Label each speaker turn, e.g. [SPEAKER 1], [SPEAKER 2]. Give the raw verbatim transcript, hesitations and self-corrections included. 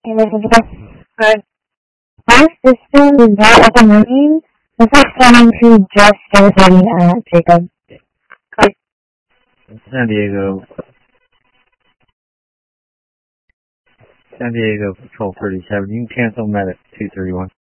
[SPEAKER 1] Hey, this is good. Our system is not up and running. This is coming to just starting at Jacob. Good.
[SPEAKER 2] San Diego. San Diego Patrol thirty-seven. You can cancel them at two thirty-one.